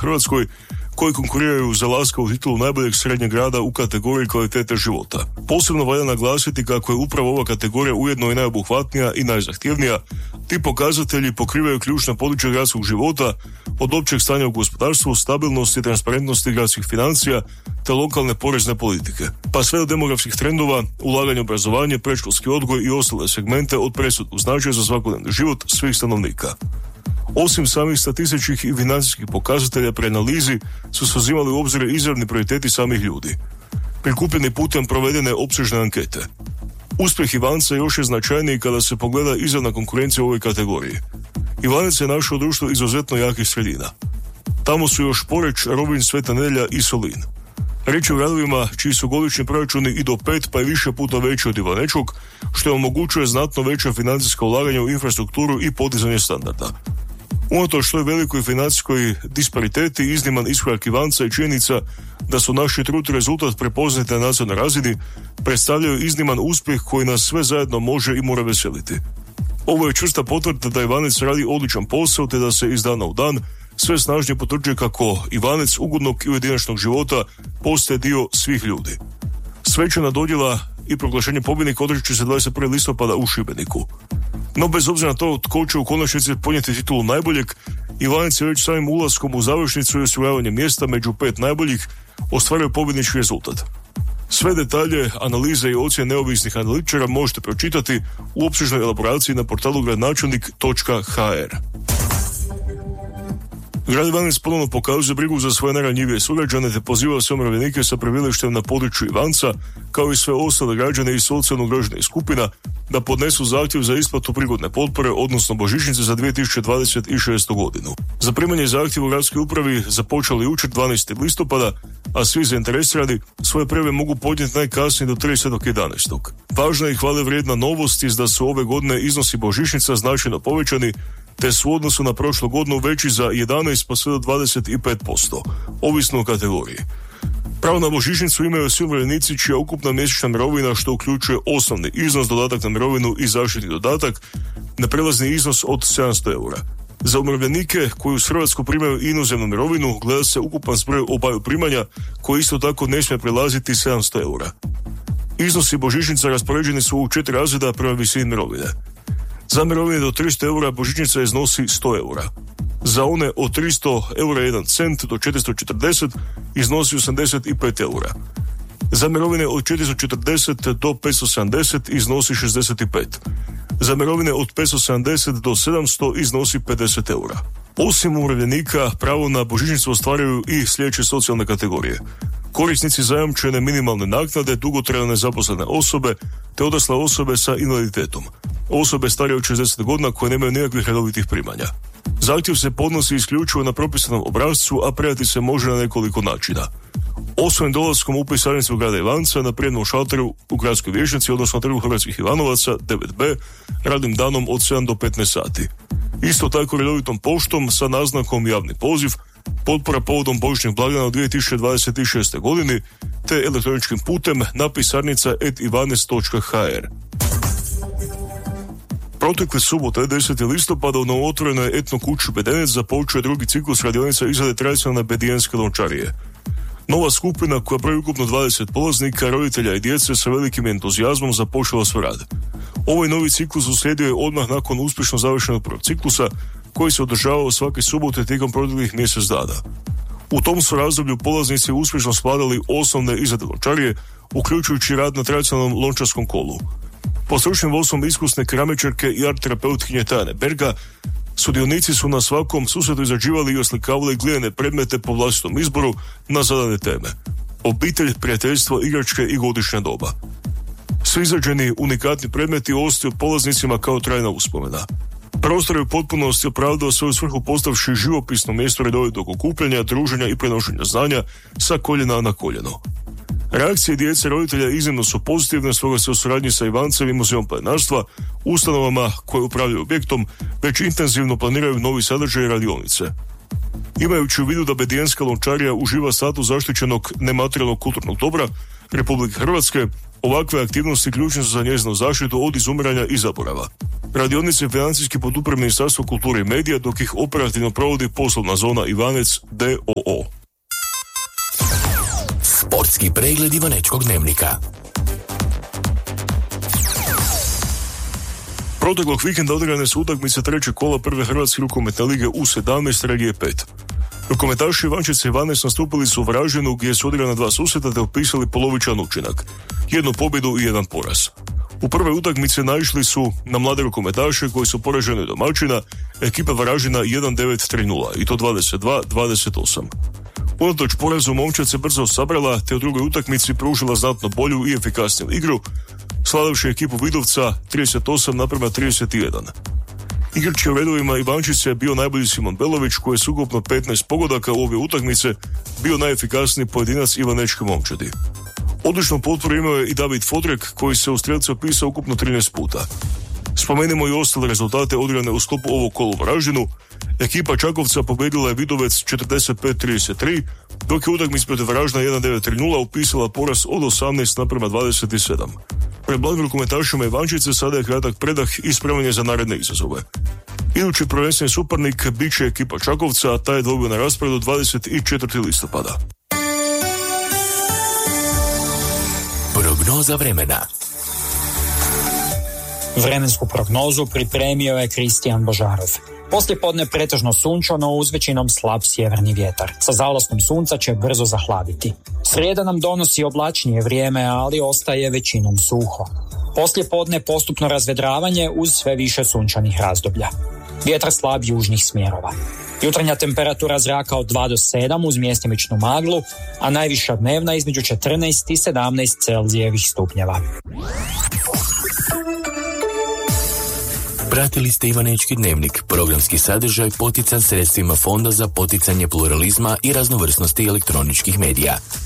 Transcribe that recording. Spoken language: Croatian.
Hrvatskoj koji konkuriraju za Laskavu titulu najboljeg srednjeg grada u kategoriji kvalitete života. Posebno valja naglasiti kako je upravo ova kategorija ujedno i najobuhvatnija i najzahtjevnija. Ti pokazatelji pokrivaju ključna područja gradskog života, od općeg stanja u gospodarstvu, stabilnosti i transparentnosti gradskih financija te lokalne porezne politike, pa sve do demografskih trendova, ulaganje u obrazovanje, predškolski odgoj i ostale segmente od presudnog značaja za svakodnevni život svih stanovnika. Osim samih statističkih i financijskih pokazatelja pri analizi su se uzimali u obzir izravni prioriteti samih ljudi, prikupljeni putem provedene opsežne ankete. Uspjeh Ivanca još je značajniji kada se pogleda izravna konkurencija u ovoj kategoriji. Ivanec je našao društvo izuzetno jakih sredina. Tamo su još Poreč, Rovinj, Sveta Nedjelja i Solin. Riječ je o gradovima čiji su godišnji proračuni i do 5 pa i više puta veći od ivanečkog, što je omogućuje znatno veća financijska ulaganja u infrastrukturu i podizanje standarda. Unatoč toj velikoj financijskoj dispariteti, izniman iskorak Ivanca i činjenica da su naši trud i rezultat prepoznati na nacionalnoj razini predstavljaju izniman uspjeh koji nas sve zajedno može i mora veseliti. Ovo je čvrsta potvrda da Ivanec radi odličan posao te da se iz dana u dan sve snažnije potvrđuje kako Ivanec ugodnog i ujedinačnog života postaje dio svih ljudi. Svečana dodjela i proglašenje pobjednika održat će se 21. listopada u Šibeniku. No bez obzira na to tko će u konačnici ponijeti titulu najboljeg, Ivanec je već samim ulaskom u završnicu i osiguravanjem mjesta među 5 najboljih ostvario pobjednički rezultat. Sve detalje, analize i ocjene neovisnih analitičara možete pročitati u opsežnoj elaboraciji na portalu gradonačelnik.hr. Grad Ivanec ponovno pokazuje brigu za svoje najranjivije sugrađane te poziva sve umirovljenike sa prebivalištem na području Ivanca, kao i sve ostale građane iz socijalno ugroženih skupina, da podnesu zahtjev za isplatu prigodne potpore, odnosno božićnice za 2026. godinu. Zaprimanje zahtjeva u gradskoj upravi započelo jučer 12. listopada, a svi zainteresirani svoje prijave mogu podnijeti najkasnije do 30.11. Važna i hvale vrijedna novost je da su ove godine iznosi božićnica značajno povećani, te su u odnosu na prošlu godinu veći za 11 pa sve do 25%, ovisno o kategoriji. Pravo na božićnicu imaju svi umirovljenici čija ukupna mjesečna mirovina, što uključuje osnovni iznos, dodatak na mirovinu i zaštitni dodatak, ne prelazni iznos od 700 eura. Za umirovljenike koji u Hrvatsku primaju inozemnu mirovinu gleda se ukupan zbroj obaju primanja koji isto tako ne smije prelaziti 700 eura. Iznosi božićnica raspoređeni su u 4 razreda prema visini mirovine. Za mirovine do 300 eura božićnica iznosi 100 eura. Za one od 300 eura 1 cent do 440 iznosi 85 eura. Za mirovine od 440 do 570 iznosi 65. Za mirovine od 570 do 700 iznosi 50 eura. Osim umirovljenika, pravo na božićnicu ostvaruju i sljedeće socijalne kategorije. Korisnici zajamčene minimalne naknade, dugotrajne nezaposlene osobe te odrasle osobe sa invaliditetom. Osobe starije od 60 godina koje nemaju nikakvih redovitih primanja. Zahtjev se podnosi isključivo na propisanom obrascu, a predati se može na nekoliko načina. Osobnim dolaskom u pisarnicu grada Ivanca na prijemnom šalteru u gradskoj vijećnici, odnosno trgu Hrvatskih Ivanovaca 9b, radnim danom od 7 do 15 sati. Isto tako redovitom poštom sa naznakom javni poziv, potpora povodom božićnih blagdana u 2026. godini, te elektroničkim putem na pisarnica@ivanec.hr. Protekle subote 10. listopada u novootvorenoj etno kući Bedenec započeo je drugi ciklus radionica izrade tradicionalne bedijenske lončarije. Nova skupina koja broji ukupno 20 polaznika, roditelja i djece sa velikim entuzijazmom započela svoj rad. Ovaj novi ciklus uslijedio je odmah nakon uspješno završenog prvog ciklusa koji se održavao svake subote tijekom proteklih mjesec dana. U tom su razdoblju polaznici uspješno svladali osnovne izrade lončarije, uključujući rad na tradicionalnom lončarskom kolu. Po stručnim vodstvom iskusne keramičarke i art terapeutkinje Tajane Berga, sudionici su na svakom susretu izrađivali i oslikavali glinene predmete po vlastitom izboru na zadane teme: obitelj, prijateljstvo, igračke i godišnja doba. Svi izrađeni unikatni predmeti ostaju polaznicima kao trajna uspomena. Prostor je u potpunosti opravdao svoju svrhu postavši živopisno mjesto redovitog okupljanja, druženja i prenošenja znanja sa koljena na koljeno. Reakcije djece roditelja iznimno su pozitivne, stoga se u suradnji sa Ivancem i Muzejom planinarstva, ustanovama koje upravljaju objektom, već intenzivno planiraju novi sadržaj i radionice. Imajući u vidu da bedijenska lončarija uživa status zaštićenog nematerijalnog kulturnog dobra, Republike Hrvatske, ovakve aktivnosti ključne su za njezinu zaštitu od izumiranja i zaborava. Radionice financijski podupire Ministarstvo kulture i medija, dok ih operativno provodi poslovna zona Ivanec d.o.o. Sportski pregled Ivanečkog dnevnika. Proteklog vikenda odigrane su utakmice trećeg kola prve Hrvatske rukometne lige U17 regije 5. Rukometaši Ivančice Ivanec nastupili su u Varaždinu gdje su odigrana 2 susreta te upisali polovičan učinak. 1 pobjedu i 1 poraz. U prve utakmice naišli su na mlade rukometaše koji su poraženi od domaćina, ekipa Varaždina 1-9-3-0 i to 22-28. Unatoč porazu momčad se brzo sabrala te u drugoj utakmici pružila znatno bolju i efikasniju igru, slavivši ekipu Vidovca 38-31. Igrač u redovima Ivančice je bio najbolji Simon Belović koji je s ukupno 15 pogodaka u ove utakmice bio najefikasniji pojedinac ivanečke momčadi. Odličnu potporu imao je i David Fodrek koji se u strelce upisao ukupno 13 puta. Spomenimo i ostale rezultate odigrane u sklopu ovog kola u Varaždinu. Ekipa Čakovca pobjedila je Vidovec 45-33, dok je utakmica protiv Varaždina 1-9-3-0 upisala poraz od 18-27. Pred mladim rukometašima Ivančice sada je kratak predah i spremanje za naredne izazove. Idući prvenstveni suparnik bit će ekipa Čakovca, a taj je dobio na rasporedu 24. listopada. Prognoza vremena. Vremensku prognozu pripremio je Kristijan Božarov. Poslijepodne pretežno sunčano uz većinom slab sjeverni vjetar. Sa zalaskom sunca će brzo zahladiti. Srijeda nam donosi oblačnije vrijeme, ali ostaje većinom suho. Poslijepodne postupno razvedravanje uz sve više sunčanih razdoblja. Vjetar slab južnih smjerova. Jutarnja temperatura zraka od 2 do 7 uz mjestimičnu maglu, a najviša dnevna između 14 i 17 Celzijevih stupnjeva. Pratili ste Ivanečki dnevnik, programski sadržaj potican sredstvima Fonda za poticanje pluralizma i raznovrsnosti elektroničkih medija.